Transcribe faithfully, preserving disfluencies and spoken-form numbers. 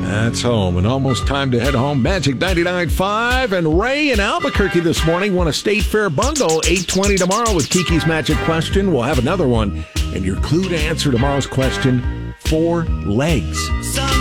That's home, and almost time to head home. Magic ninety-nine point five and Ray in Albuquerque this morning won a State Fair bundle. eight twenty tomorrow with Kiki's Magic Question. We'll have another one. And your clue to answer tomorrow's question, four legs.